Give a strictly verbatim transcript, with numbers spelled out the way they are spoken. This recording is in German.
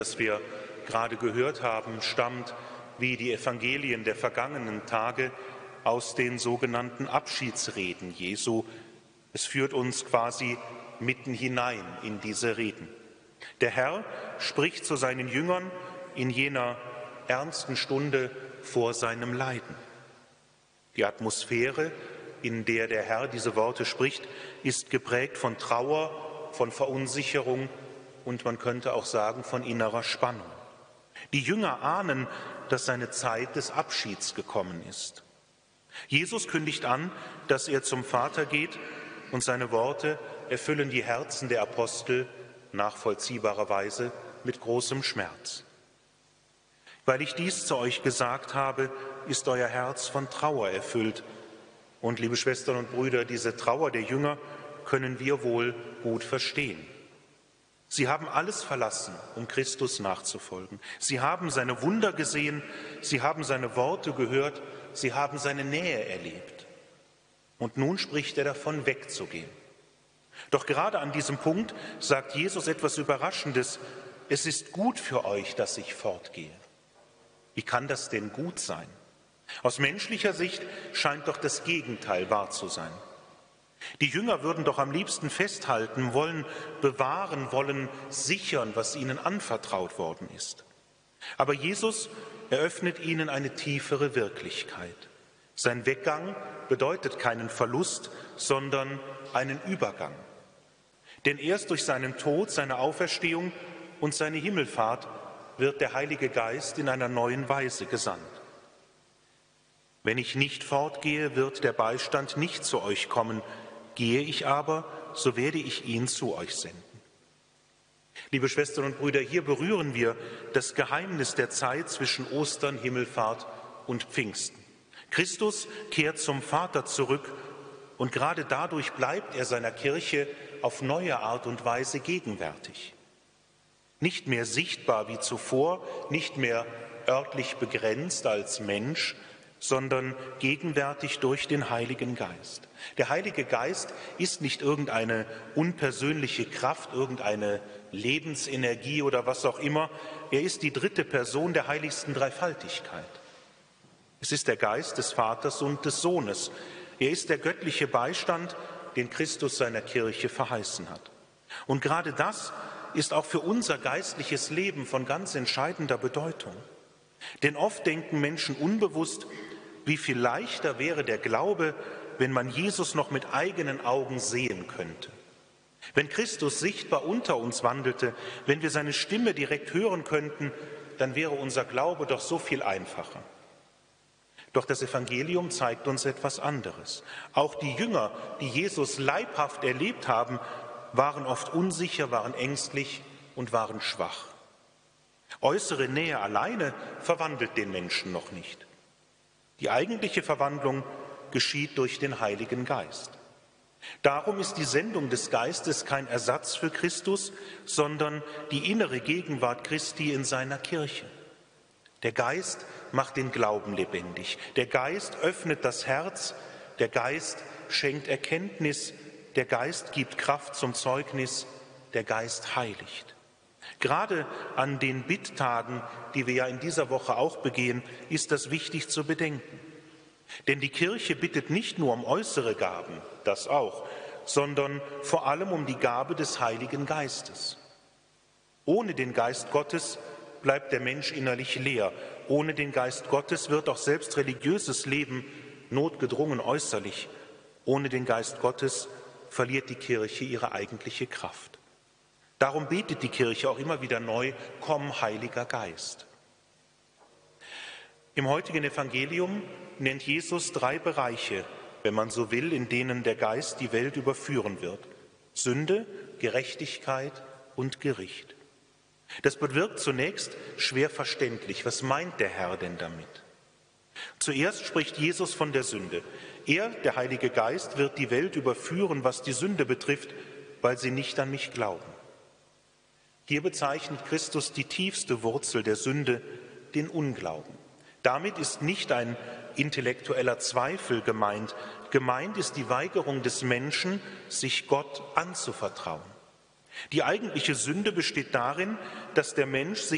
Das wir gerade gehört haben, stammt wie die Evangelien der vergangenen Tage aus den sogenannten Abschiedsreden Jesu. Es führt uns quasi mitten hinein in diese Reden. Der Herr spricht zu seinen Jüngern in jener ernsten Stunde vor seinem Leiden. Die Atmosphäre, in der der Herr diese Worte spricht, ist geprägt von Trauer, von Verunsicherung und man könnte auch sagen von innerer Spannung. Die Jünger ahnen, dass seine Zeit des Abschieds gekommen ist. Jesus kündigt an, dass er zum Vater geht und seine Worte erfüllen die Herzen der Apostel nachvollziehbarerweise mit großem Schmerz. Weil ich dies zu euch gesagt habe, ist euer Herz von Trauer erfüllt. Und liebe Schwestern und Brüder, diese Trauer der Jünger können wir wohl gut verstehen. Sie haben alles verlassen, um Christus nachzufolgen. Sie haben seine Wunder gesehen, sie haben seine Worte gehört, sie haben seine Nähe erlebt. Und nun spricht er davon, wegzugehen. Doch gerade an diesem Punkt sagt Jesus etwas Überraschendes. Es ist gut für euch, dass ich fortgehe. Wie kann das denn gut sein? Aus menschlicher Sicht scheint doch das Gegenteil wahr zu sein. Die Jünger würden doch am liebsten festhalten wollen, bewahren wollen, sichern, was ihnen anvertraut worden ist. Aber Jesus eröffnet ihnen eine tiefere Wirklichkeit. Sein Weggang bedeutet keinen Verlust, sondern einen Übergang. Denn erst durch seinen Tod, seine Auferstehung und seine Himmelfahrt wird der Heilige Geist in einer neuen Weise gesandt. Wenn ich nicht fortgehe, wird der Beistand nicht zu euch kommen. Gehe ich aber, so werde ich ihn zu euch senden. Liebe Schwestern und Brüder, hier berühren wir das Geheimnis der Zeit zwischen Ostern, Himmelfahrt und Pfingsten. Christus kehrt zum Vater zurück und gerade dadurch bleibt er seiner Kirche auf neue Art und Weise gegenwärtig. Nicht mehr sichtbar wie zuvor, nicht mehr örtlich begrenzt als Mensch, sondern gegenwärtig durch den Heiligen Geist. Der Heilige Geist ist nicht irgendeine unpersönliche Kraft, irgendeine Lebensenergie oder was auch immer. Er ist die dritte Person der heiligsten Dreifaltigkeit. Es ist der Geist des Vaters und des Sohnes. Er ist der göttliche Beistand, den Christus seiner Kirche verheißen hat. Und gerade das ist auch für unser geistliches Leben von ganz entscheidender Bedeutung. Denn oft denken Menschen unbewusst, wie viel leichter wäre der Glaube, wenn man Jesus noch mit eigenen Augen sehen könnte. Wenn Christus sichtbar unter uns wandelte, wenn wir seine Stimme direkt hören könnten, dann wäre unser Glaube doch so viel einfacher. Doch das Evangelium zeigt uns etwas anderes. Auch die Jünger, die Jesus leibhaft erlebt haben, waren oft unsicher, waren ängstlich und waren schwach. Äußere Nähe alleine verwandelt den Menschen noch nicht. Die eigentliche Verwandlung geschieht durch den Heiligen Geist. Darum ist die Sendung des Geistes kein Ersatz für Christus, sondern die innere Gegenwart Christi in seiner Kirche. Der Geist macht den Glauben lebendig. Der Geist öffnet das Herz. Der Geist schenkt Erkenntnis. Der Geist gibt Kraft zum Zeugnis. Der Geist heiligt. Gerade an den Bitttagen, die wir ja in dieser Woche auch begehen, ist das wichtig zu bedenken. Denn die Kirche bittet nicht nur um äußere Gaben, das auch, sondern vor allem um die Gabe des Heiligen Geistes. Ohne den Geist Gottes bleibt der Mensch innerlich leer. Ohne den Geist Gottes wird auch selbst religiöses Leben notgedrungen äußerlich. Ohne den Geist Gottes verliert die Kirche ihre eigentliche Kraft. Darum betet die Kirche auch immer wieder neu, komm, Heiliger Geist. Im heutigen Evangelium nennt Jesus drei Bereiche, wenn man so will, in denen der Geist die Welt überführen wird. Sünde, Gerechtigkeit und Gericht. Das bewirkt zunächst schwer verständlich. Was meint der Herr denn damit? Zuerst spricht Jesus von der Sünde. Er, der Heilige Geist, wird die Welt überführen, was die Sünde betrifft, weil sie nicht an mich glauben. Hier bezeichnet Christus die tiefste Wurzel der Sünde, den Unglauben. Damit ist nicht ein intellektueller Zweifel gemeint. Gemeint ist die Weigerung des Menschen, sich Gott anzuvertrauen. Die eigentliche Sünde besteht darin, dass der Mensch sich